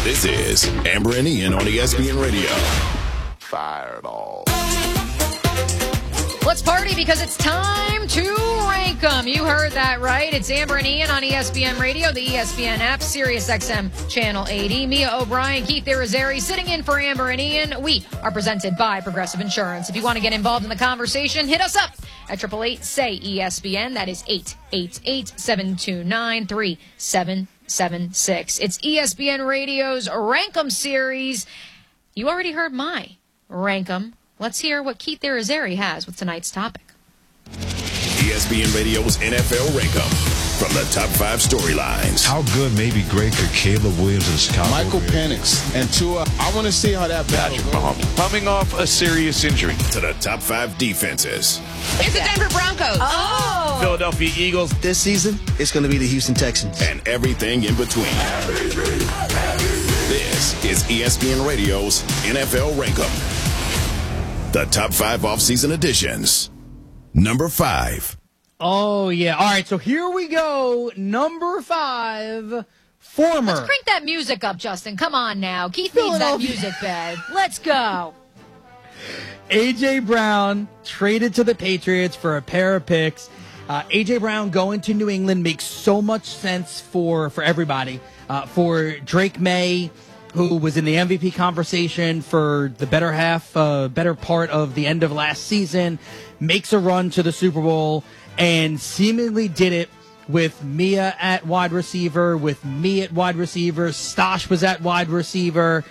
This is Amber and Ian on ESPN Radio. Fireball. Let's party because it's time to rank 'em. You heard that right. It's Amber and Ian on ESPN Radio, the ESPN app, Sirius XM Channel 80. Mia O'Brien, Keith Irizarry sitting in for Amber and Ian. We are presented by Progressive Insurance. If you want to get involved in the conversation, hit us up at 888-SAY-ESPN. That is 888-729-3776. It's ESPN Radio's Rank 'em series. You already heard my Rank 'em. Let's hear what Keith Irizarry has with tonight's topic. ESPN Radio's NFL Rank 'em from the top 5 storylines. How good, maybe great, could Caleb Williams in Chicago? Michael Penix and Tua. I want to see how that battle goes. Coming off a serious injury. To the top 5 defenses. It's the Denver Broncos. Oh! Philadelphia Eagles. This season, it's going to be the Houston Texans. And everything in between. This is ESPN Radio's NFL Rank 'em. The top 5 offseason editions. Number 5. Oh, yeah. All right, so here we go. Number 5, former. Let's crank that music up, Justin. Come on now. Keith needs that music bed. Let's go. A.J. Brown traded to the Patriots for a pair of picks. A.J. Brown going to New England makes so much sense for everybody. For Drake May, who was in the MVP conversation for the better part of the end of last season, makes a run to the Super Bowl and seemingly did it with Mia at wide receiver, with me at wide receiver. Stosh was at wide receiver.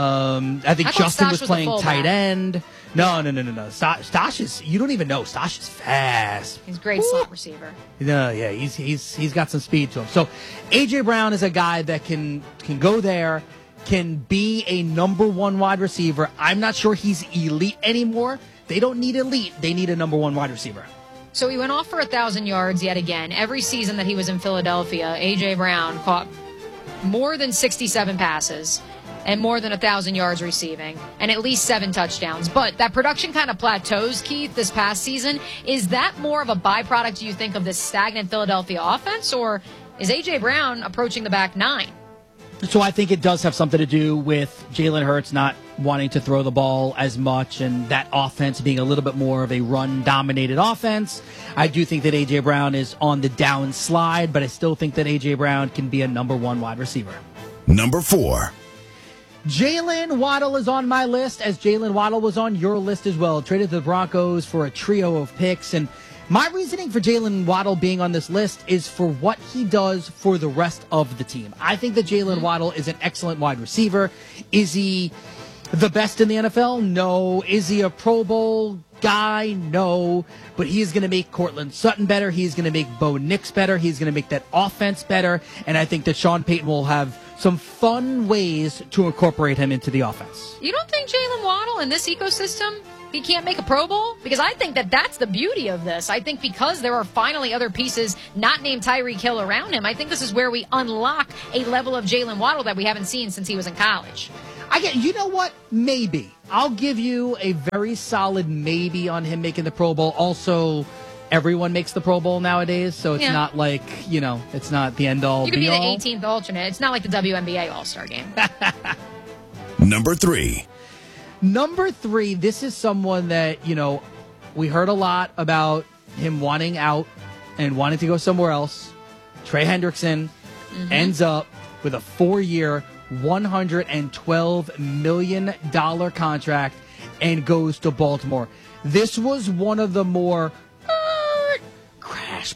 I think Justin was playing tight end. No. Stosh is, you don't even know. Stosh is fast. He's a great slot receiver. No, yeah, he's got some speed to him. So A.J. Brown is a guy that can go there, can be a number 1 wide receiver. I'm not sure he's elite anymore. They don't need elite. They need a number 1 wide receiver. So he went off for 1,000 yards yet again. Every season that he was in Philadelphia, A.J. Brown caught more than 67 passes and more than 1,000 yards receiving and at least 7 touchdowns. But that production kind of plateaus, Keith, this past season. Is that more of a byproduct, do you think, of this stagnant Philadelphia offense, or is A.J. Brown approaching the back 9? So I think it does have something to do with Jalen Hurts not wanting to throw the ball as much and that offense being a little bit more of a run-dominated offense. I do think that A.J. Brown is on the downslide, but I still think that A.J. Brown can be a number 1 wide receiver. Number 4. Jalen Waddle is on my list, as Jalen Waddle was on your list as well. Traded to the Broncos for a trio of picks, and my reasoning for Jalen Waddle being on this list is for what he does for the rest of the team. I think that Jalen Waddle is an excellent wide receiver. Is he the best in the NFL? No. Is he a Pro Bowl guy? No. But he's going to make Cortland Sutton better. He's going to make Bo Nix better. He's going to make that offense better. And I think that Sean Payton will have some fun ways to incorporate him into the offense. You don't think Jalen Waddle in this ecosystem, he can't make a Pro Bowl? Because I think that that's the beauty of this. I think because there are finally other pieces not named Tyreek Hill around him, I think this is where we unlock a level of Jalen Waddle that we haven't seen since he was in college. You know what? Maybe. I'll give you a very solid maybe on him making the Pro Bowl. Also, everyone makes the Pro Bowl nowadays, so it's not like, it's not the end-all, you could be the 18th alternate. It's not like the WNBA All-Star game. Number 3. Number 3, this is someone that, we heard a lot about him wanting out and wanting to go somewhere else. Trey Hendrickson ends up with a 4-year, $112 million contract and goes to Baltimore. This was one of the more crash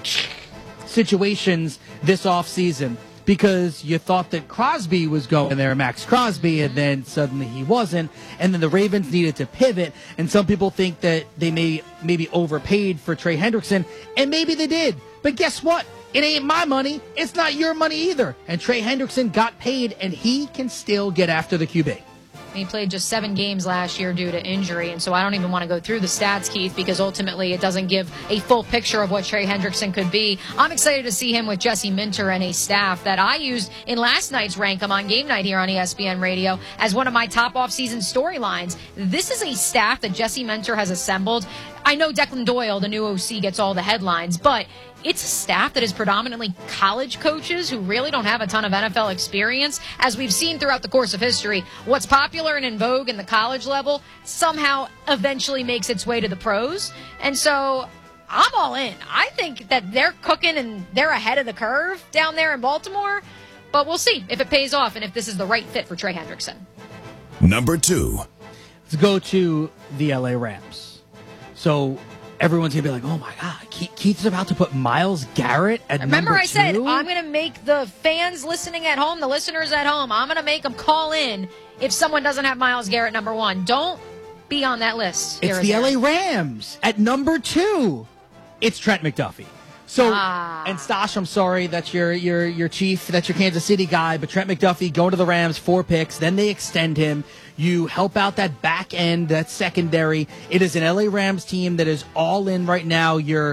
situations this offseason, because you thought that Crosby was going there, Max Crosby, and then suddenly he wasn't, and then the Ravens needed to pivot, and some people think that they maybe overpaid for Trey Hendrickson, and maybe they did, but guess what? It ain't my money. It's not your money either. And Trey Hendrickson got paid, and he can still get after the QB. He played just 7 games last year due to injury, and so I don't even want to go through the stats, Keith, because ultimately it doesn't give a full picture of what Trey Hendrickson could be. I'm excited to see him with Jesse Minter and a staff that I used in last night's Rank 'em on Game Night here on ESPN Radio as one of my top off-season storylines. This is a staff that Jesse Minter has assembled. I know Declan Doyle, the new OC, gets all the headlines, but it's a staff that is predominantly college coaches who really don't have a ton of NFL experience. As we've seen throughout the course of history, what's popular and in vogue in the college level somehow eventually makes its way to the pros. And so I'm all in. I think that they're cooking and they're ahead of the curve down there in Baltimore. But we'll see if it pays off and if this is the right fit for Trey Hendrickson. Number 2. Let's go to the LA Rams. So everyone's going to be like, oh, my God, Keith's about to put Myles Garrett at Remember number 2? I said I'm going to make the fans listening at home, the listeners at home, I'm going to make them call in if someone doesn't have Myles Garrett number 1. Don't be on that list. It's the LA Rams at number 2. It's Trent McDuffie. So, and Stash, I'm sorry, that's your chief, that's your Kansas City guy, but Trent McDuffie going to the Rams, 4 picks, then they extend him. You help out that back end, that secondary. It is an LA Rams team that is all in right now. You're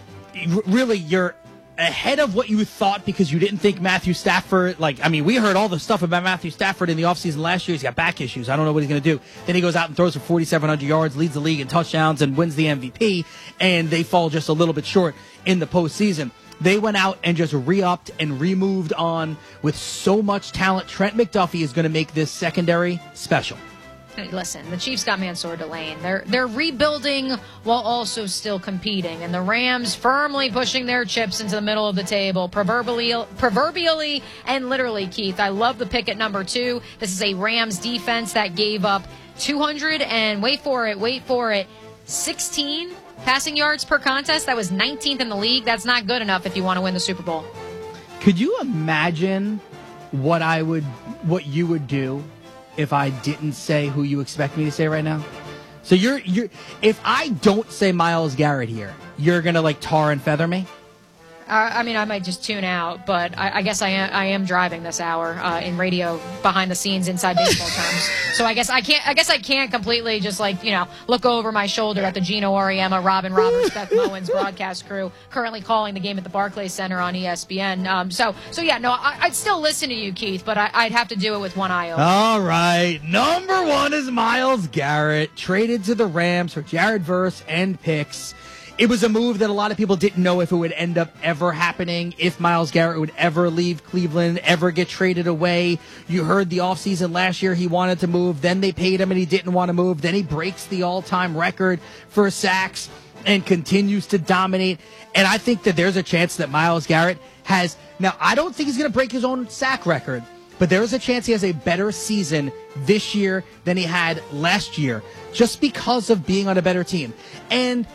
ahead of what you thought because you didn't think Matthew Stafford, we heard all the stuff about Matthew Stafford in the offseason last year. He's got back issues. I don't know what he's going to do. Then he goes out and throws for 4,700 yards, leads the league in touchdowns, and wins the MVP, and they fall just a little bit short in the postseason. They went out and just re-upped and removed on with so much talent. Trent McDuffie is going to make this secondary special. Listen, the Chiefs got Mansour Delane. They're rebuilding while also still competing, and the Rams firmly pushing their chips into the middle of the table, proverbially and literally, Keith. I love the pick at number 2. This is a Rams defense that gave up 200 and wait for it, 16 passing yards per contest. That was 19th in the league. That's not good enough if you want to win the Super Bowl. Could you imagine what you would do if I didn't say who you expect me to say right now? So you're if I don't say Myles Garrett here, you're gonna tar and feather me? I might just tune out, but I guess I am driving this hour in radio behind the scenes inside baseball terms. So I guess I can't completely just look over my shoulder at the Gino Auriemma, Robin Roberts, Beth Mowins broadcast crew currently calling the game at the Barclays Center on ESPN. I'd still listen to you, Keith, but I'd have to do it with one eye open. All right, number 1 is Myles Garrett, traded to the Rams for Jared Verse and picks. It was a move that a lot of people didn't know if it would end up ever happening, if Myles Garrett would ever leave Cleveland, ever get traded away. You heard the offseason last year he wanted to move. Then they paid him and he didn't want to move. Then he breaks the all-time record for sacks and continues to dominate. And I think that there's a chance that Myles Garrett has... Now, I don't think he's going to break his own sack record, but there is a chance he has a better season this year than he had last year just because of being on a better team. And...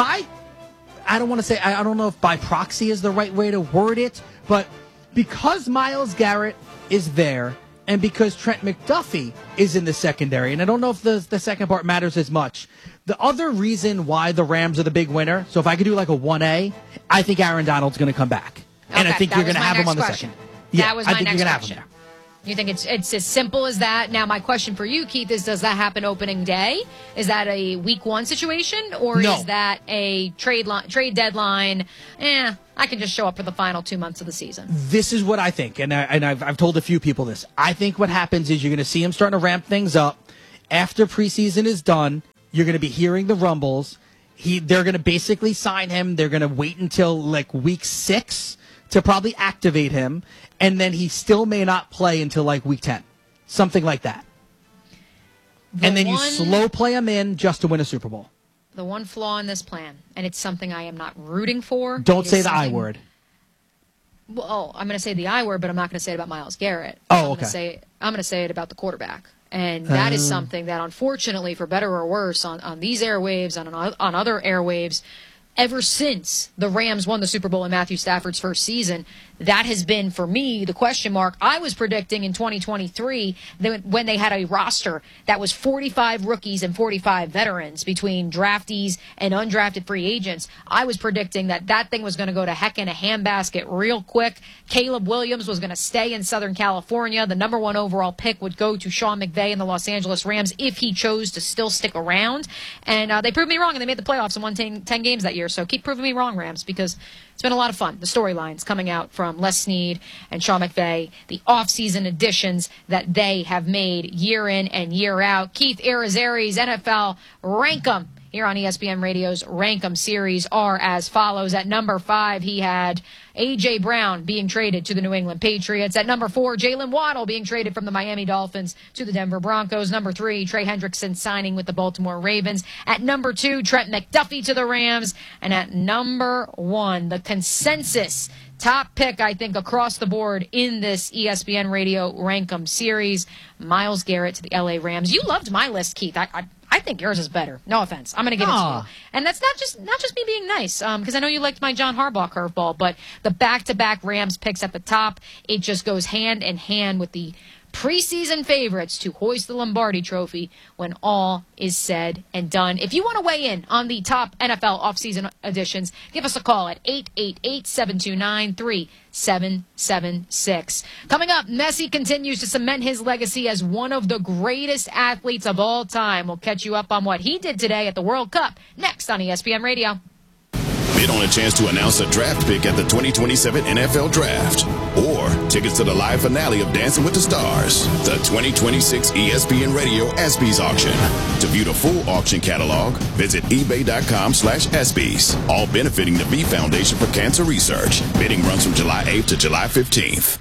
I don't know if by proxy is the right way to word it, but because Myles Garrett is there and because Trent McDuffie is in the secondary, and I don't know if the second part matters as much, the other reason why the Rams are the big winner, so if I could do a 1A, I think Aaron Donald's going to come back. Okay, and I think you're going to have him on the question. second. That was my next next question. You think it's as simple as that? Now, my question for you, Keith, is does that happen opening day? Is that a week 1 situation? Or No. Is that a trade deadline? I can just show up for the final 2 months of the season. This is what I think, and I've told a few people this. I think what happens is you're going to see him starting to ramp things up. After preseason is done, you're going to be hearing the rumbles. They're going to basically sign him. They're going to wait until week 6 to probably activate him, and then he still may not play until week 10. Something like that. And then you slow play him in just to win a Super Bowl. The one flaw in this plan, and it's something I am not rooting for. Don't say the I word. Well, I'm going to say the I word, but I'm not going to say it about Myles Garrett. Oh, okay. I'm going to say it about the quarterback. And that is something that, unfortunately, for better or worse, on these airwaves, on other airwaves, ever since the Rams won the Super Bowl in Matthew Stafford's first season, that has been, for me, the question mark. I was predicting in 2023 that when they had a roster that was 45 rookies and 45 veterans between draftees and undrafted free agents, I was predicting that thing was going to go to heck in a handbasket real quick. Caleb Williams was going to stay in Southern California. The number 1 overall pick would go to Sean McVay and the Los Angeles Rams if he chose to still stick around. And they proved me wrong, and they made the playoffs and won 10 games that year. So keep proving me wrong, Rams, because it's been a lot of fun. The storylines coming out from Les Snead and Sean McVay, the offseason additions that they have made year in and year out. Keith Irizarry's NFL Rank 'em here on ESPN Radio's Rank 'em series are as follows. At number 5, he had A.J. Brown being traded to the New England Patriots. At number 4, Jalen Waddle being traded from the Miami Dolphins to the Denver Broncos. Number 3, Trey Hendrickson signing with the Baltimore Ravens. At number 2, Trent McDuffie to the Rams. And at number 1, the consensus top pick, I think, across the board in this ESPN Radio Rank 'em series, Myles Garrett to the LA Rams. You loved my list, Keith. I think yours is better. No offense. I'm going to give it to you. And that's not just me being nice, because I know you liked my John Harbaugh curveball, but the back-to-back Rams picks at the top, it just goes hand in hand with the preseason favorites to hoist the Lombardi Trophy when all is said and done. If you want to weigh in on the top NFL offseason editions, give us a call at 888-729-3776. Coming up, Messi continues to cement his legacy as one of the greatest athletes of all time. We'll catch you up on what he did today at the World Cup next on ESPN Radio. Bid on a chance to announce a draft pick at the 2027 NFL Draft, or tickets to the live finale of Dancing with the Stars, the 2026 ESPN Radio ESPYs auction. To view the full auction catalog, visit ebay.com/ESPYs. All benefiting the V Foundation for Cancer Research. Bidding runs from July 8th to July 15th.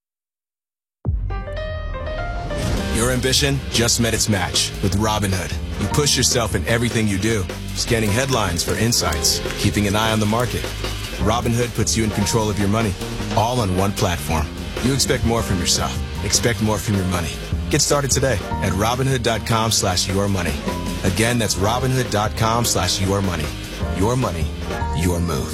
Your ambition just met its match with Robinhood. You push yourself in everything you do, scanning headlines for insights, keeping an eye on the market. Robinhood puts you in control of your money, all on one platform. You expect more from yourself. Expect more from your money. Get started today at Robinhood.com/yourmoney. Again, that's Robinhood.com/yourmoney. Your money, your move.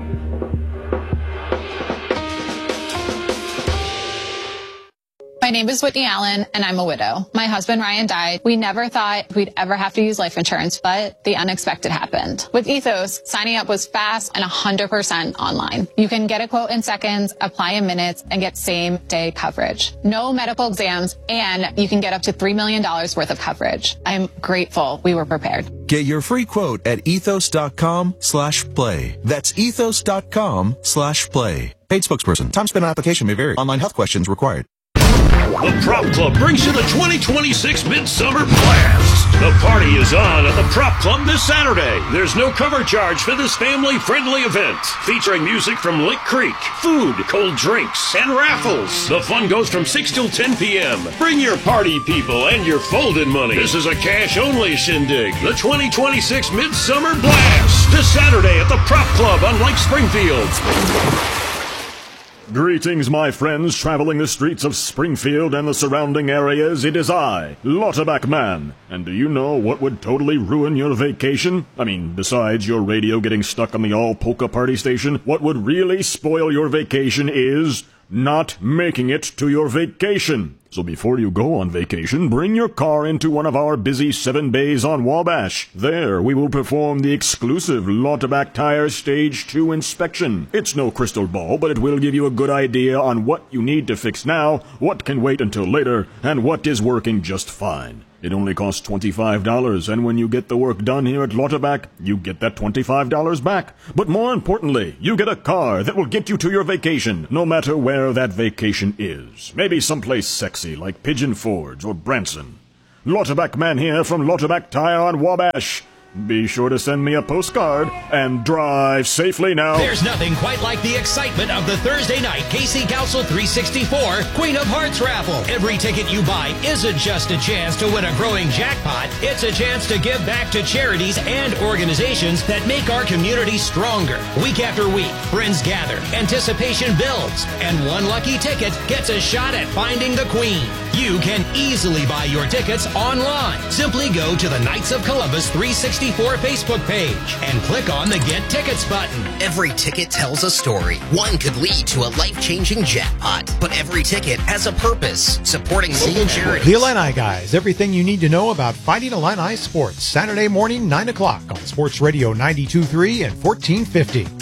My name is Whitney Allen, and I'm a widow. My husband, Ryan, died. We never thought we'd ever have to use life insurance, but the unexpected happened. With Ethos, signing up was fast and 100% online. You can get a quote in seconds, apply in minutes, and get same-day coverage. No medical exams, and you can get up to $3 million worth of coverage. I'm grateful we were prepared. Get your free quote at ethos.com/play. That's ethos.com/play. Paid spokesperson. Time spent on application may vary. Online health questions required. The Prop Club brings you the 2026 Midsummer Blast. The party is on at the Prop Club this Saturday. There's no cover charge for this family-friendly event, featuring music from Lick Creek, food, cold drinks, and raffles. The fun goes from 6 till 10 p.m. Bring your party people and your folded money. This is a cash-only shindig. The 2026 Midsummer Blast. This Saturday at the Prop Club on Lake Springfield. Greetings, my friends traveling the streets of Springfield and the surrounding areas. It is I, Lauterbach Man. And do you know what would totally ruin your vacation? I mean, besides your radio getting stuck on the all-polka party station, what would really spoil your vacation is not making it to your vacation. So before you go on vacation, bring your car into one of our busy 7 bays on Wabash. There, we will perform the exclusive Lauterbach Tire Stage 2 inspection. It's no crystal ball, but it will give you a good idea on what you need to fix now, what can wait until later, and what is working just fine. It only costs $25, and when you get the work done here at Lauterbach, you get that $25 back. But more importantly, you get a car that will get you to your vacation, no matter where that vacation is. Maybe someplace sexy like Pigeon Forge or Branson. Lauterbach Man here from Lauterbach Tire on Wabash. Be sure to send me a postcard and drive safely now. There's nothing quite like the excitement of the Thursday night KC Council 364 Queen of Hearts raffle. Every ticket you buy isn't just a chance to win a growing jackpot. It's a chance to give back to charities and organizations that make our community stronger. Week after week, friends gather, anticipation builds, and one lucky ticket gets a shot at finding the Queen. You can easily buy your tickets online. Simply go to the Knights of Columbus 364 Facebook page and click on the Get Tickets button. Every ticket tells a story. One could lead to a life-changing jackpot, but every ticket has a purpose, supporting local charities. The Illini Guys, everything you need to know about Fighting Illini sports. Saturday morning, 9 o'clock on Sports Radio 92.3 and 1450.